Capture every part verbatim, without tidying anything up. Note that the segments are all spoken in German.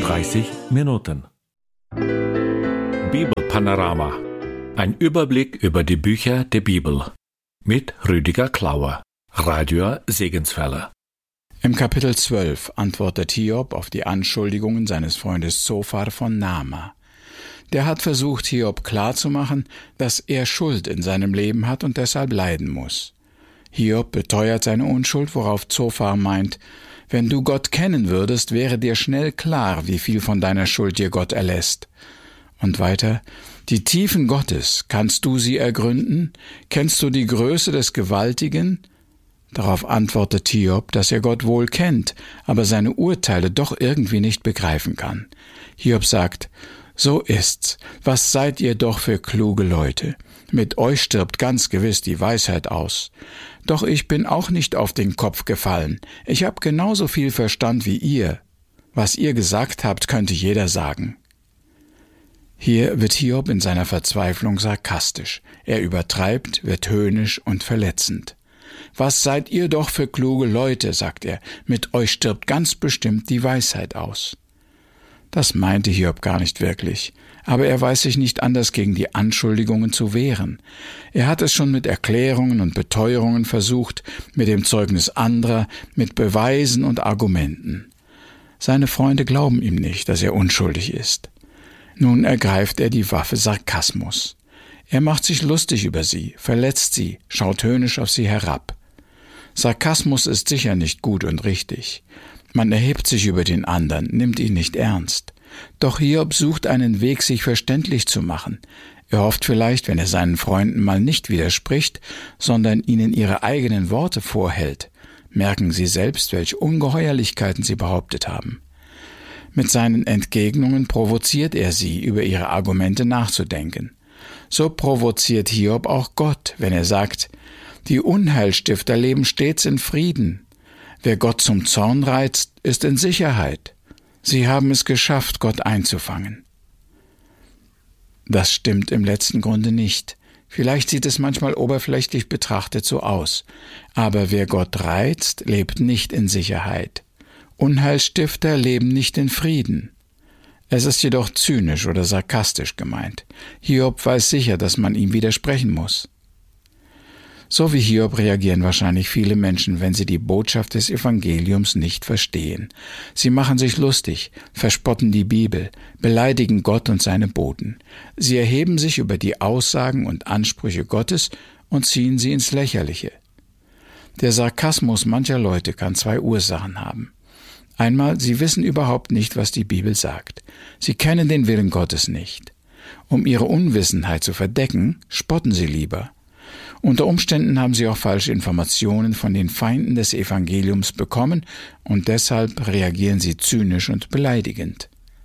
dreißig Minuten. Bibelpanorama. Ein Überblick über die Bücher der Bibel. Mit Rüdiger Klauer, Radio Segenswelle. Im Kapitel zwölf antwortet Hiob auf die Anschuldigungen seines Freundes Zophar von Naama. Der hat versucht, Hiob klarzumachen, dass er Schuld in seinem Leben hat und deshalb leiden muss. Hiob beteuert seine Unschuld, worauf Zophar meint, wenn du Gott kennen würdest, wäre dir schnell klar, wie viel von deiner Schuld dir Gott erlässt. Und weiter, die Tiefen Gottes, kannst du sie ergründen? Kennst du die Größe des Gewaltigen? Darauf antwortet Hiob, dass er Gott wohl kennt, aber seine Urteile doch irgendwie nicht begreifen kann. Hiob sagt, so ist's. Was seid ihr doch für kluge Leute? Mit euch stirbt ganz gewiss die Weisheit aus. Doch ich bin auch nicht auf den Kopf gefallen. Ich habe genauso viel Verstand wie ihr. Was ihr gesagt habt, könnte jeder sagen. Hier wird Hiob in seiner Verzweiflung sarkastisch. Er übertreibt, wird höhnisch und verletzend. Was seid ihr doch für kluge Leute, sagt er. Mit euch stirbt ganz bestimmt die Weisheit aus. Das meinte Hiob gar nicht wirklich, aber er weiß sich nicht anders gegen die Anschuldigungen zu wehren. Er hat es schon mit Erklärungen und Beteuerungen versucht, mit dem Zeugnis anderer, mit Beweisen und Argumenten. Seine Freunde glauben ihm nicht, dass er unschuldig ist. Nun ergreift er die Waffe Sarkasmus. Er macht sich lustig über sie, verletzt sie, schaut höhnisch auf sie herab. Sarkasmus ist sicher nicht gut und richtig. Man erhebt sich über den anderen, nimmt ihn nicht ernst. Doch Hiob sucht einen Weg, sich verständlich zu machen. Er hofft vielleicht, wenn er seinen Freunden mal nicht widerspricht, sondern ihnen ihre eigenen Worte vorhält, merken sie selbst, welche Ungeheuerlichkeiten sie behauptet haben. Mit seinen Entgegnungen provoziert er sie, über ihre Argumente nachzudenken. So provoziert Hiob auch Gott, wenn er sagt, die Unheilstifter leben stets in Frieden. Wer Gott zum Zorn reizt, ist in Sicherheit. Sie haben es geschafft, Gott einzufangen. Das stimmt im letzten Grunde nicht. Vielleicht sieht es manchmal oberflächlich betrachtet so aus. Aber wer Gott reizt, lebt nicht in Sicherheit. Unheilstifter leben nicht in Frieden. Es ist jedoch zynisch oder sarkastisch gemeint. Hiob weiß sicher, dass man ihm widersprechen muss. So wie Hiob reagieren wahrscheinlich viele Menschen, wenn sie die Botschaft des Evangeliums nicht verstehen. Sie machen sich lustig, verspotten die Bibel, beleidigen Gott und seine Boten. Sie erheben sich über die Aussagen und Ansprüche Gottes und ziehen sie ins Lächerliche. Der Sarkasmus mancher Leute kann zwei Ursachen haben. Einmal, sie wissen überhaupt nicht, was die Bibel sagt. Sie kennen den Willen Gottes nicht. Um ihre Unwissenheit zu verdecken, spotten sie lieber. Unter Umständen haben sie auch falsche Informationen von den Feinden des Evangeliums bekommen und deshalb reagieren sie zynisch und beleidigend.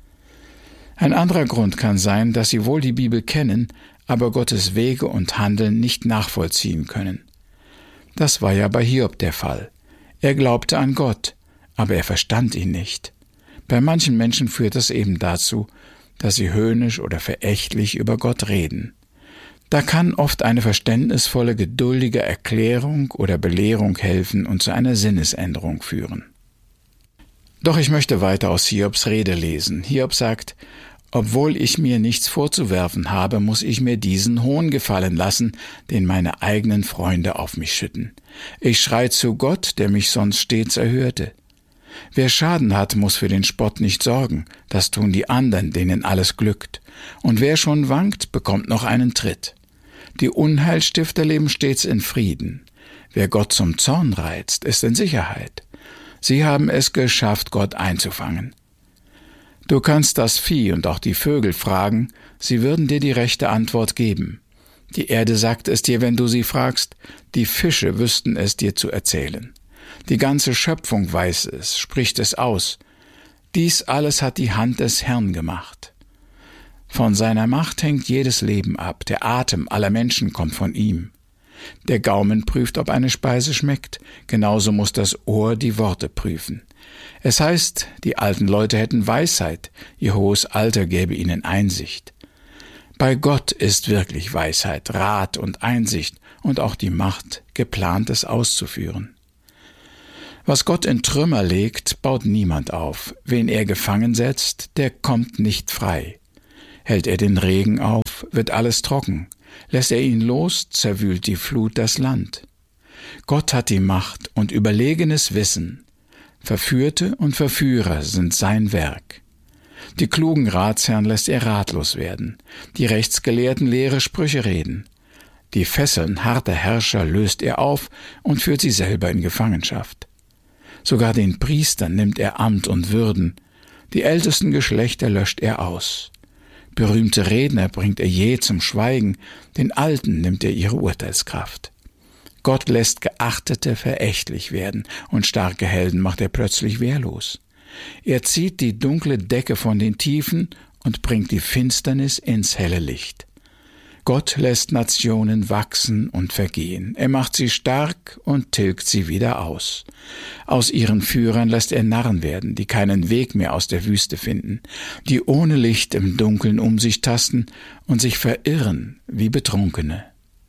Ein anderer Grund kann sein, dass sie wohl die Bibel kennen, aber Gottes Wege und Handeln nicht nachvollziehen können. Das war ja bei Hiob der Fall. Er glaubte an Gott, aber er verstand ihn nicht. Bei manchen Menschen führt es eben dazu, dass sie höhnisch oder verächtlich über Gott reden. Da kann oft eine verständnisvolle, geduldige Erklärung oder Belehrung helfen und zu einer Sinnesänderung führen. Doch ich möchte weiter aus Hiobs Rede lesen. Hiob sagt, obwohl ich mir nichts vorzuwerfen habe, muss ich mir diesen Hohn gefallen lassen, den meine eigenen Freunde auf mich schütten. Ich schrei zu Gott, der mich sonst stets erhörte. Wer Schaden hat, muss für den Spott nicht sorgen. Das tun die anderen, denen alles glückt. Und wer schon wankt, bekommt noch einen Tritt. Die Unheilstifter leben stets in Frieden. Wer Gott zum Zorn reizt, ist in Sicherheit. Sie haben es geschafft, Gott einzufangen. Du kannst das Vieh und auch die Vögel fragen, sie würden dir die rechte Antwort geben. Die Erde sagt es dir, wenn du sie fragst, die Fische wüssten es dir zu erzählen. Die ganze Schöpfung weiß es, spricht es aus. Dies alles hat die Hand des Herrn gemacht. Von seiner Macht hängt jedes Leben ab, der Atem aller Menschen kommt von ihm. Der Gaumen prüft, ob eine Speise schmeckt, genauso muss das Ohr die Worte prüfen. Es heißt, die alten Leute hätten Weisheit, ihr hohes Alter gäbe ihnen Einsicht. Bei Gott ist wirklich Weisheit, Rat und Einsicht und auch die Macht, Geplantes auszuführen. Was Gott in Trümmer legt, baut niemand auf. Wen er gefangen setzt, der kommt nicht frei. Hält er den Regen auf, wird alles trocken. Lässt er ihn los, zerwühlt die Flut das Land. Gott hat die Macht und überlegenes Wissen. Verführte und Verführer sind sein Werk. Die klugen Ratsherren lässt er ratlos werden. Die Rechtsgelehrten leere Sprüche reden. Die Fesseln harter Herrscher löst er auf und führt sie selber in Gefangenschaft. Sogar den Priestern nimmt er Amt und Würden. Die ältesten Geschlechter löscht er aus. Berühmte Redner bringt er je zum Schweigen, den Alten nimmt er ihre Urteilskraft. Gott lässt Geachtete verächtlich werden und starke Helden macht er plötzlich wehrlos. Er zieht die dunkle Decke von den Tiefen und bringt die Finsternis ins helle Licht. Gott lässt Nationen wachsen und vergehen. Er macht sie stark und tilgt sie wieder aus. Aus ihren Führern lässt er Narren werden, die keinen Weg mehr aus der Wüste finden, die ohne Licht im Dunkeln um sich tasten und sich verirren wie Betrunkene.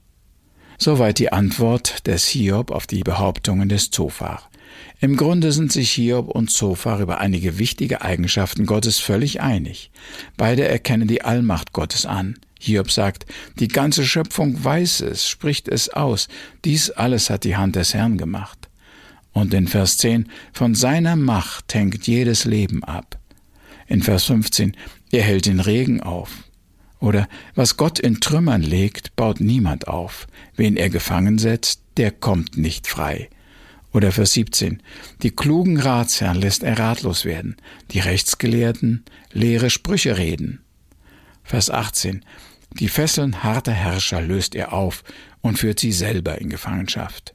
Soweit die Antwort des Hiob auf die Behauptungen des Zophar. Im Grunde sind sich Hiob und Zophar über einige wichtige Eigenschaften Gottes völlig einig. Beide erkennen die Allmacht Gottes an. Hiob sagt, die ganze Schöpfung weiß es, spricht es aus, dies alles hat die Hand des Herrn gemacht. Und in Vers zehn, von seiner Macht hängt jedes Leben ab. In Vers fünfzehn, er hält den Regen auf. Oder, was Gott in Trümmern legt, baut niemand auf. Wen er gefangen setzt, der kommt nicht frei. Oder Vers siebzehn, die klugen Ratsherren lässt er ratlos werden, die Rechtsgelehrten leere Sprüche reden. Vers achtzehn, die Fesseln harter Herrscher löst er auf und führt sie selber in Gefangenschaft.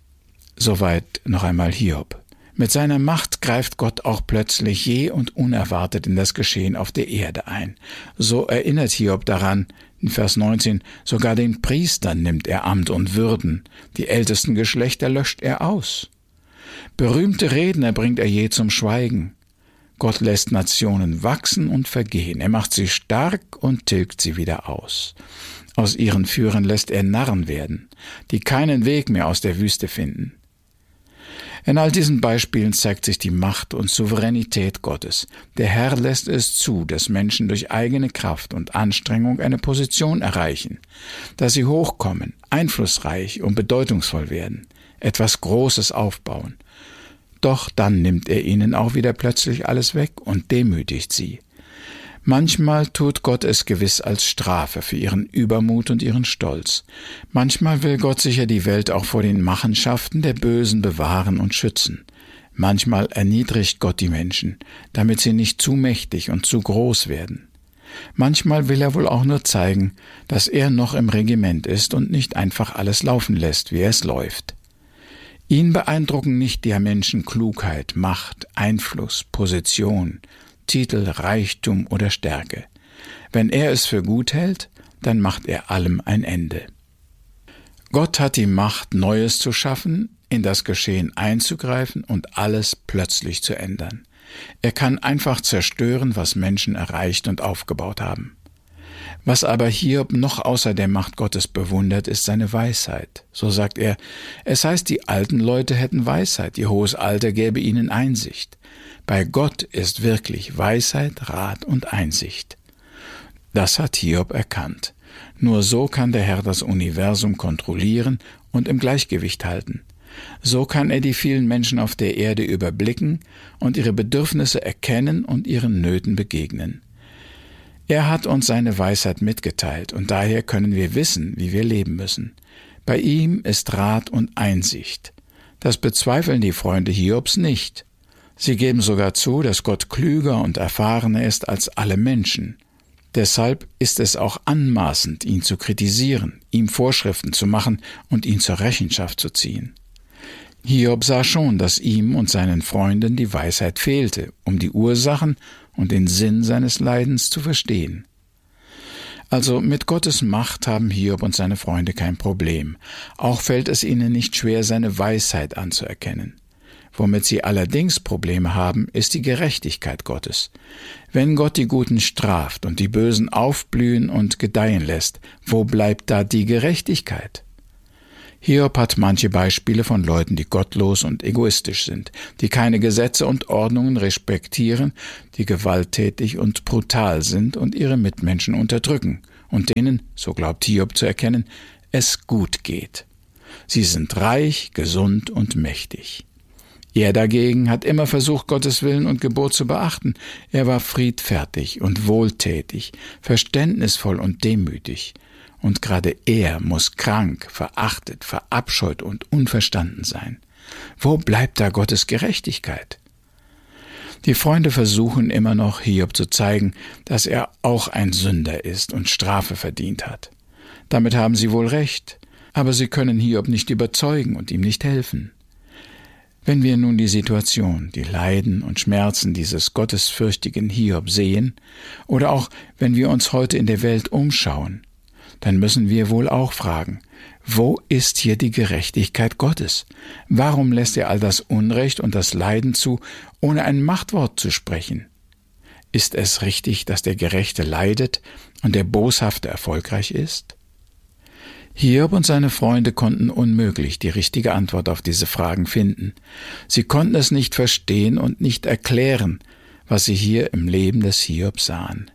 Soweit noch einmal Hiob. Mit seiner Macht greift Gott auch plötzlich je und unerwartet in das Geschehen auf der Erde ein. So erinnert Hiob daran, in Vers neunzehn, sogar den Priestern nimmt er Amt und Würden, die ältesten Geschlechter löscht er aus. Berühmte Redner bringt er je zum Schweigen. Gott lässt Nationen wachsen und vergehen, er macht sie stark und tilgt sie wieder aus. Aus ihren Führern lässt er Narren werden, die keinen Weg mehr aus der Wüste finden. In all diesen Beispielen zeigt sich die Macht und Souveränität Gottes. Der Herr lässt es zu, dass Menschen durch eigene Kraft und Anstrengung eine Position erreichen, dass sie hochkommen, einflussreich und bedeutungsvoll werden, etwas Großes aufbauen. Doch dann nimmt er ihnen auch wieder plötzlich alles weg und demütigt sie. Manchmal tut Gott es gewiss als Strafe für ihren Übermut und ihren Stolz. Manchmal will Gott sicher die Welt auch vor den Machenschaften der Bösen bewahren und schützen. Manchmal erniedrigt Gott die Menschen, damit sie nicht zu mächtig und zu groß werden. Manchmal will er wohl auch nur zeigen, dass er noch im Regiment ist und nicht einfach alles laufen lässt, wie es läuft. Ihn beeindrucken nicht der Menschen Klugheit, Macht, Einfluss, Position, Titel, Reichtum oder Stärke. Wenn er es für gut hält, dann macht er allem ein Ende. Gott hat die Macht, Neues zu schaffen, in das Geschehen einzugreifen und alles plötzlich zu ändern. Er kann einfach zerstören, was Menschen erreicht und aufgebaut haben. Was aber Hiob noch außer der Macht Gottes bewundert, ist seine Weisheit. So sagt er, es heißt, die alten Leute hätten Weisheit, ihr hohes Alter gäbe ihnen Einsicht. Bei Gott ist wirklich Weisheit, Rat und Einsicht. Das hat Hiob erkannt. Nur so kann der Herr das Universum kontrollieren und im Gleichgewicht halten. So kann er die vielen Menschen auf der Erde überblicken und ihre Bedürfnisse erkennen und ihren Nöten begegnen. Er hat uns seine Weisheit mitgeteilt und daher können wir wissen, wie wir leben müssen. Bei ihm ist Rat und Einsicht. Das bezweifeln die Freunde Hiobs nicht. Sie geben sogar zu, dass Gott klüger und erfahrener ist als alle Menschen. Deshalb ist es auch anmaßend, ihn zu kritisieren, ihm Vorschriften zu machen und ihn zur Rechenschaft zu ziehen. Hiob sah schon, dass ihm und seinen Freunden die Weisheit fehlte, um die Ursachen und den Sinn seines Leidens zu verstehen. Also mit Gottes Macht haben Hiob und seine Freunde kein Problem. Auch fällt es ihnen nicht schwer, seine Weisheit anzuerkennen. Womit sie allerdings Probleme haben, ist die Gerechtigkeit Gottes. Wenn Gott die Guten straft und die Bösen aufblühen und gedeihen lässt, wo bleibt da die Gerechtigkeit? Hiob hat manche Beispiele von Leuten, die gottlos und egoistisch sind, die keine Gesetze und Ordnungen respektieren, die gewalttätig und brutal sind und ihre Mitmenschen unterdrücken und denen, so glaubt Hiob zu erkennen, es gut geht. Sie sind reich, gesund und mächtig. Er dagegen hat immer versucht, Gottes Willen und Gebot zu beachten. Er war friedfertig und wohltätig, verständnisvoll und demütig. Und gerade er muss krank, verachtet, verabscheut und unverstanden sein. Wo bleibt da Gottes Gerechtigkeit? Die Freunde versuchen immer noch, Hiob zu zeigen, dass er auch ein Sünder ist und Strafe verdient hat. Damit haben sie wohl recht, aber sie können Hiob nicht überzeugen und ihm nicht helfen. Wenn wir nun die Situation, die Leiden und Schmerzen dieses gottesfürchtigen Hiob sehen, oder auch wenn wir uns heute in der Welt umschauen, dann müssen wir wohl auch fragen, wo ist hier die Gerechtigkeit Gottes? Warum lässt er all das Unrecht und das Leiden zu, ohne ein Machtwort zu sprechen? Ist es richtig, dass der Gerechte leidet und der Boshafte erfolgreich ist? Hiob und seine Freunde konnten unmöglich die richtige Antwort auf diese Fragen finden. Sie konnten es nicht verstehen und nicht erklären, was sie hier im Leben des Hiob sahen.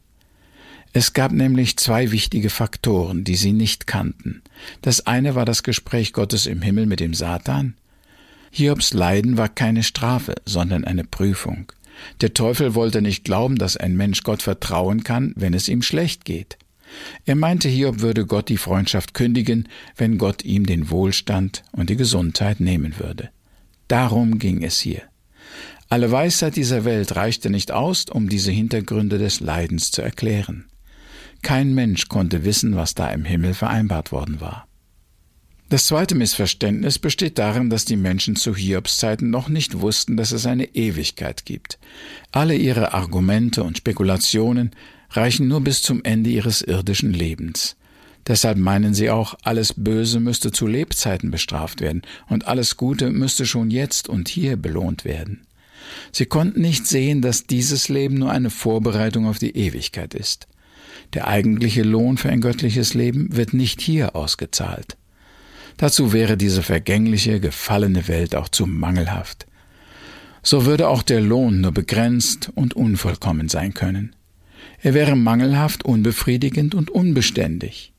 Es gab nämlich zwei wichtige Faktoren, die sie nicht kannten. Das eine war das Gespräch Gottes im Himmel mit dem Satan. Hiobs Leiden war keine Strafe, sondern eine Prüfung. Der Teufel wollte nicht glauben, dass ein Mensch Gott vertrauen kann, wenn es ihm schlecht geht. Er meinte, Hiob würde Gott die Freundschaft kündigen, wenn Gott ihm den Wohlstand und die Gesundheit nehmen würde. Darum ging es hier. Alle Weisheit dieser Welt reichte nicht aus, um diese Hintergründe des Leidens zu erklären. Kein Mensch konnte wissen, was da im Himmel vereinbart worden war. Das zweite Missverständnis besteht darin, dass die Menschen zu Hiobs Zeiten noch nicht wussten, dass es eine Ewigkeit gibt. Alle ihre Argumente und Spekulationen reichen nur bis zum Ende ihres irdischen Lebens. Deshalb meinen sie auch, alles Böse müsste zu Lebzeiten bestraft werden und alles Gute müsste schon jetzt und hier belohnt werden. Sie konnten nicht sehen, dass dieses Leben nur eine Vorbereitung auf die Ewigkeit ist. Der eigentliche Lohn für ein göttliches Leben wird nicht hier ausgezahlt. Dazu wäre diese vergängliche, gefallene Welt auch zu mangelhaft. So würde auch der Lohn nur begrenzt und unvollkommen sein können. Er wäre mangelhaft, unbefriedigend und unbeständig.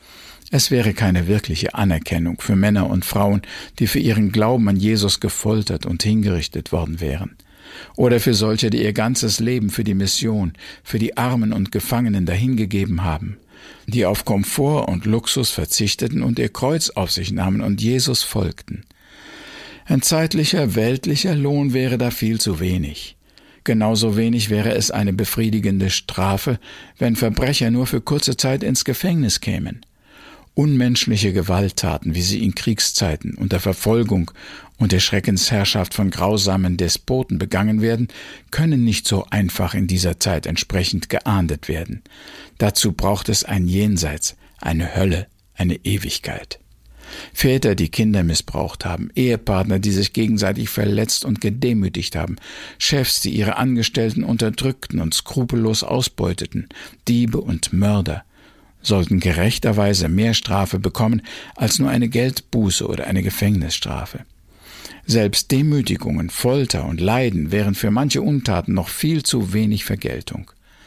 Es wäre keine wirkliche Anerkennung für Männer und Frauen, die für ihren Glauben an Jesus gefoltert und hingerichtet worden wären. Oder für solche, die ihr ganzes Leben für die Mission, für die Armen und Gefangenen dahingegeben haben, die auf Komfort und Luxus verzichteten und ihr Kreuz auf sich nahmen und Jesus folgten. Ein zeitlicher, weltlicher Lohn wäre da viel zu wenig. Genauso wenig wäre es eine befriedigende Strafe, wenn Verbrecher nur für kurze Zeit ins Gefängnis kämen. Unmenschliche Gewalttaten, wie sie in Kriegszeiten unter Verfolgung und der Schreckensherrschaft von grausamen Despoten begangen werden, können nicht so einfach in dieser Zeit entsprechend geahndet werden. Dazu braucht es ein Jenseits, eine Hölle, eine Ewigkeit. Väter, die Kinder missbraucht haben, Ehepartner, die sich gegenseitig verletzt und gedemütigt haben, Chefs, die ihre Angestellten unterdrückten und skrupellos ausbeuteten, Diebe und Mörder, sollten gerechterweise mehr Strafe bekommen als nur eine Geldbuße oder eine Gefängnisstrafe. Selbst Demütigungen, Folter und Leiden wären für manche Untaten noch viel zu wenig Vergeltung.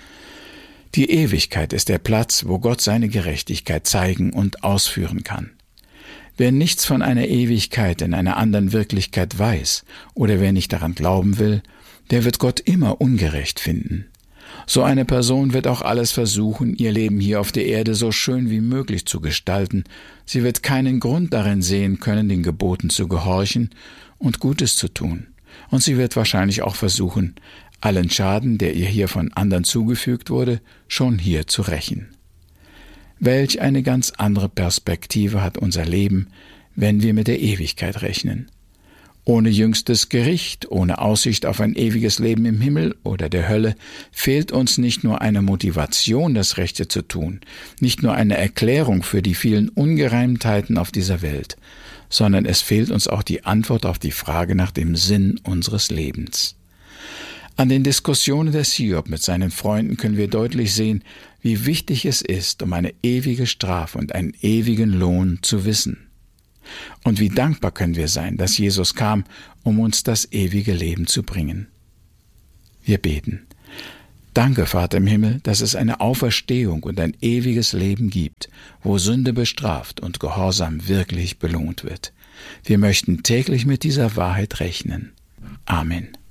Die Ewigkeit ist der Platz, wo Gott seine Gerechtigkeit zeigen und ausführen kann. Wer nichts von einer Ewigkeit in einer anderen Wirklichkeit weiß oder wer nicht daran glauben will, der wird Gott immer ungerecht finden. So eine Person wird auch alles versuchen, ihr Leben hier auf der Erde so schön wie möglich zu gestalten. Sie wird keinen Grund darin sehen können, den Geboten zu gehorchen und Gutes zu tun. Und sie wird wahrscheinlich auch versuchen, allen Schaden, der ihr hier von anderen zugefügt wurde, schon hier zu rächen. Welch eine ganz andere Perspektive hat unser Leben, wenn wir mit der Ewigkeit rechnen. Ohne jüngstes Gericht, ohne Aussicht auf ein ewiges Leben im Himmel oder der Hölle, fehlt uns nicht nur eine Motivation, das Rechte zu tun, nicht nur eine Erklärung für die vielen Ungereimtheiten auf dieser Welt, sondern es fehlt uns auch die Antwort auf die Frage nach dem Sinn unseres Lebens. An den Diskussionen des Hiob mit seinen Freunden können wir deutlich sehen, wie wichtig es ist, um eine ewige Strafe und einen ewigen Lohn zu wissen. Und wie dankbar können wir sein, dass Jesus kam, um uns das ewige Leben zu bringen. Wir beten. Danke, Vater im Himmel, dass es eine Auferstehung und ein ewiges Leben gibt, wo Sünde bestraft und Gehorsam wirklich belohnt wird. Wir möchten täglich mit dieser Wahrheit rechnen. Amen.